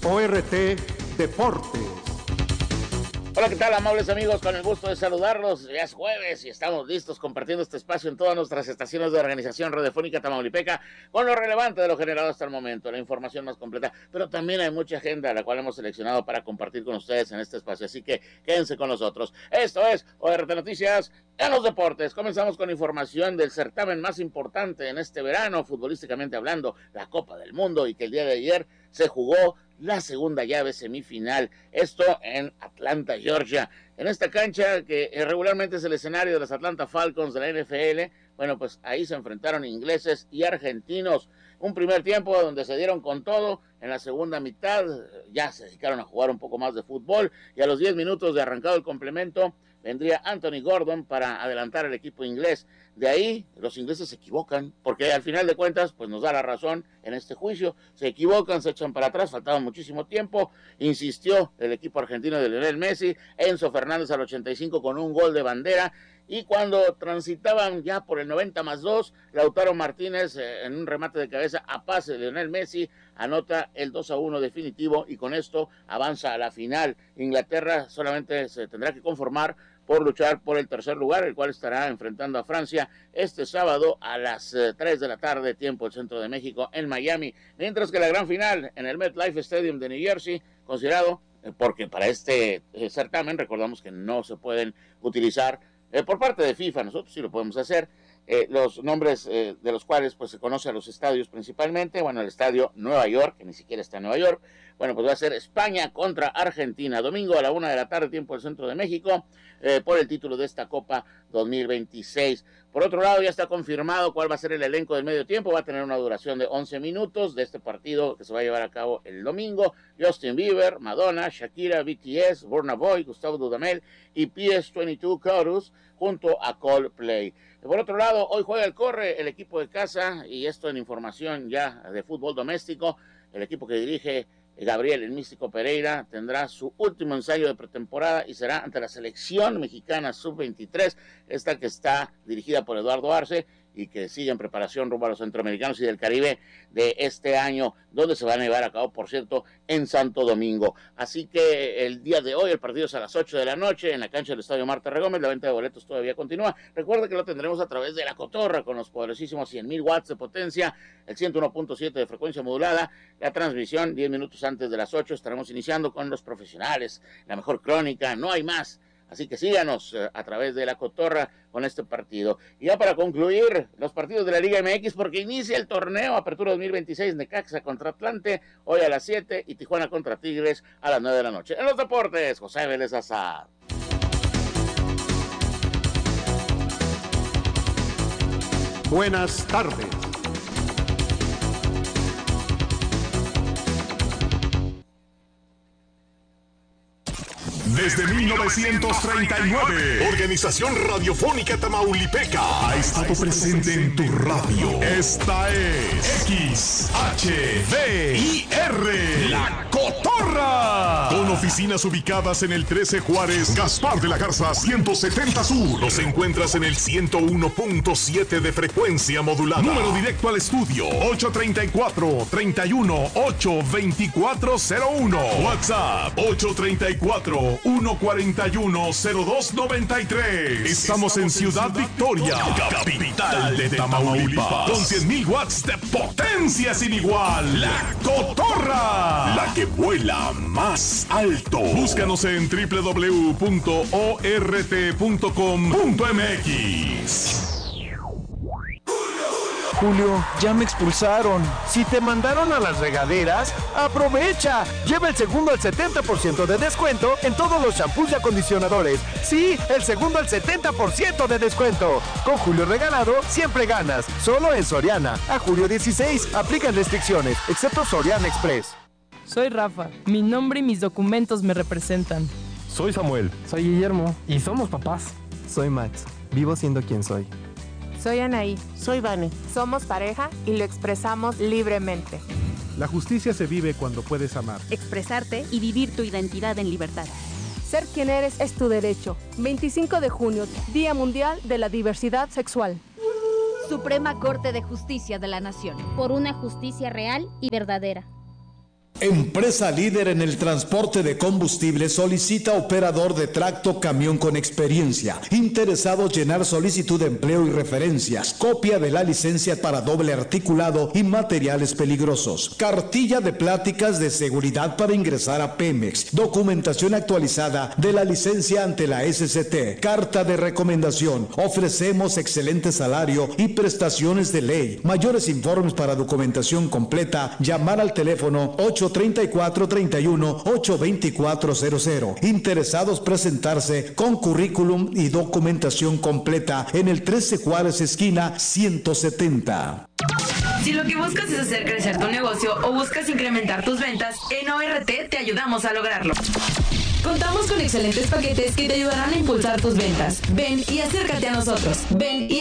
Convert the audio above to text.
ORT Deportes. Hola, ¿qué tal, amables amigos? Con el gusto de saludarlos. Ya es jueves y estamos listos compartiendo este espacio en todas nuestras estaciones de organización radiofónica tamaulipeca con lo relevante de lo generado hasta el momento, la información más completa, pero también hay mucha agenda la cual hemos seleccionado para compartir con ustedes en este espacio, así que quédense con nosotros. Esto es ORT Noticias en los deportes. Comenzamos con información del certamen más importante en este verano, futbolísticamente hablando, la Copa del Mundo, y que el día de ayer se jugó la segunda llave semifinal, esto en Atlanta, Georgia, en esta cancha que regularmente es el escenario de los Atlanta Falcons de la NFL. Bueno, pues ahí se enfrentaron ingleses y argentinos, un primer tiempo donde se dieron con todo. En la segunda mitad ya se dedicaron a jugar un poco más de fútbol, y a los 10 minutos de arrancado el complemento vendría Anthony Gordon para adelantar al equipo inglés. De ahí los ingleses se equivocan, porque al final de cuentas pues nos da la razón en este juicio. Se equivocan, se echan para atrás, faltaba muchísimo tiempo. Insistió el equipo argentino de Lionel Messi, Enzo Fernández al 85 con un gol de bandera, y cuando transitaban ya por el 90+2, Lautaro Martínez en un remate de cabeza a pase de Lionel Messi anota el 2-1 definitivo, y con esto avanza a la final. Inglaterra solamente se tendrá que conformar por luchar por el tercer lugar, el cual estará enfrentando a Francia este sábado a las 3 de la tarde, tiempo del centro de México, en Miami, mientras que la gran final en el MetLife Stadium de New Jersey, considerado, porque para este certamen recordamos que no se pueden utilizar por parte de FIFA, nosotros sí lo podemos hacer, los nombres de los cuales pues se conoce a los estadios principalmente. Bueno, el estadio Nueva York, que ni siquiera está en Nueva York. Bueno, pues va a ser España contra Argentina, domingo a la 1 de la tarde, tiempo del centro de México, por el título de esta Copa 2026. Por otro lado, ya está confirmado cuál va a ser el elenco del medio tiempo. Va a tener una duración de 11 minutos de este partido que se va a llevar a cabo el domingo. Justin Bieber, Madonna, Shakira, BTS, Burna Boy, Gustavo Dudamel y PS22 Chorus junto a Coldplay. Por otro lado, hoy juega el Corre, el equipo de casa, y esto en información ya de fútbol doméstico. El equipo que dirige Gabriel el Místico Pereira tendrá su último ensayo de pretemporada y será ante la selección mexicana sub-23, esta que está dirigida por Eduardo Arce y que sigue en preparación rumbo a los centroamericanos y del Caribe de este año, donde se van a llevar a cabo, por cierto, en Santo Domingo. Así que el día de hoy el partido es a las 8 de la noche en la cancha del Estadio Marta Regómez. La venta de boletos todavía continúa. Recuerda que lo tendremos a través de La Cotorra con los poderosísimos 100,000 watts de potencia, el 101.7 de frecuencia modulada. La transmisión 10 minutos antes de las 8 estaremos iniciando con los profesionales, la mejor crónica, no hay más. Así que síganos a través de La Cotorra con este partido. Y ya para concluir, los partidos de la Liga MX, porque inicia el torneo Apertura 2026, Necaxa contra Atlante, hoy a las 7, y Tijuana contra Tigres a las 9 de la noche. En los deportes, José Vélez Azar. Buenas tardes. Desde 1939, Organización Radiofónica Tamaulipeca ha estado presente en tu radio. Esta es XHDIR, La Cotorra. Con oficinas ubicadas en el 13 Juárez, Gaspar de la Garza 170 Sur. Los encuentras en el 101.7 de frecuencia modulada. Número directo al estudio 834-31-82401. WhatsApp 834-141-0293. Estamos en Ciudad Victoria, capital de Tamaulipas, con 100,000 watts de potencia sin igual. La Cotorra, la que vuela más alto. Búscanos en www.ort.com.mx. Julio, ya me expulsaron. Si te mandaron a las regaderas, aprovecha. Lleva el segundo al 70% de descuento en todos los shampoos y acondicionadores. Sí, el segundo al 70% de descuento. Con Julio regalado, siempre ganas. Solo en Soriana. A julio 16. Aplican restricciones, excepto Soriana Express. Soy Rafa. Mi nombre y mis documentos me representan. Soy Samuel. Soy Guillermo. Y somos papás. Soy Max. Vivo siendo quien soy. Soy Anaí. Soy Vane. Somos pareja y lo expresamos libremente. La justicia se vive cuando puedes amar. Expresarte y vivir tu identidad en libertad. Ser quien eres es tu derecho. 25 de junio, Día Mundial de la Diversidad Sexual. Suprema Corte de Justicia de la Nación. Por una justicia real y verdadera. Empresa líder en el transporte de combustible solicita operador de tracto camión con experiencia. Interesados llenar solicitud de empleo y referencias. Copia de la licencia para doble articulado y materiales peligrosos. Cartilla de pláticas de seguridad para ingresar a Pemex. Documentación actualizada de la licencia ante la SCT. Carta de recomendación. Ofrecemos excelente salario y prestaciones de ley. Mayores informes para documentación completa. Llamar al teléfono 834-31-82400. Interesados presentarse con currículum y documentación completa en el 13 Juárez esquina 170. Si lo que buscas es hacer crecer tu negocio o buscas incrementar tus ventas, en ORT te ayudamos a lograrlo. Contamos con excelentes paquetes que te ayudarán a impulsar tus ventas. Ven y acércate a nosotros. Ven y